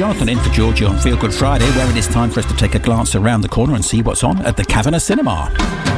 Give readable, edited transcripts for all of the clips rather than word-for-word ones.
Jonathan in for Georgie on Feel Good Friday, where it is time for us to take a glance around the corner and see what's on at the Kavanagh Cinema.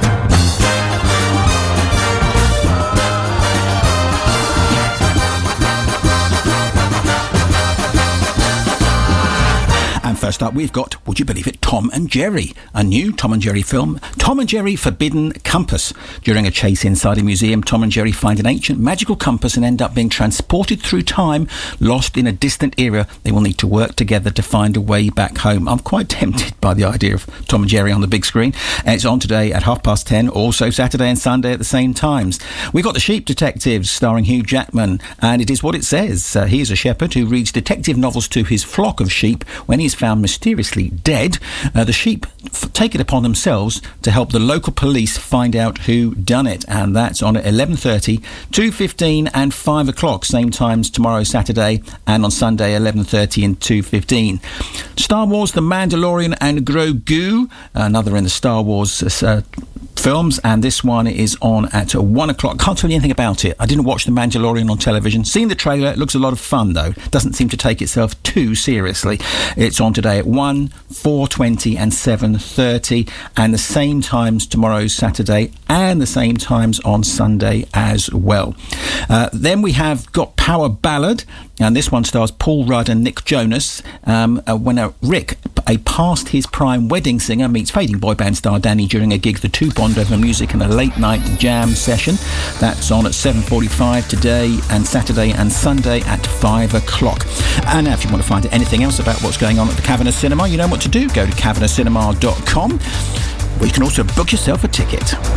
First up, we've got, would you believe it, Tom and Jerry, a new Tom and Jerry film, Tom and Jerry Forbidden Compass. During a chase inside a museum, Tom and Jerry find an ancient magical compass and end up being transported through time. Lost in a distant era, they will need to work together to find a way back home. I'm quite tempted by the idea of Tom and Jerry on the big screen. It's on today at 10:30, also Saturday and Sunday at the same times. We've got The Sheep Detectives, starring Hugh Jackman, and it is what it says. He is a shepherd who reads detective novels to his flock of sheep. When he is found mysteriously dead, the sheep take it upon themselves to help the local police find out who done it, and that's on at 11:30, 2:15 and 5 o'clock, same times tomorrow Saturday, and on Sunday 11:30 and 2:15. Star Wars, The Mandalorian and Grogu, another in the Star Wars films, and this one is on at 1 o'clock. Can't tell you anything about it. I didn't watch The Mandalorian on television. Seen the trailer, it looks a lot of fun though. Doesn't seem to take itself too seriously. It's on today at 1, 4:20 and 7:30, and the same times tomorrow Saturday and the same times on Sunday as well. Then we have got Power Ballad, and this one stars Paul Rudd and Nick Jonas. When Rick, a past his prime wedding singer, meets fading boy band star Danny during a gig, the two bond over music and a late night jam session. That's on at 7:45 today and Saturday and Sunday at 5 o'clock. And if you want to find out anything else about what's going on at the Kavanagh Cinema, you know what to do. Go to kavanaghcinema.com, where you can also book yourself a ticket.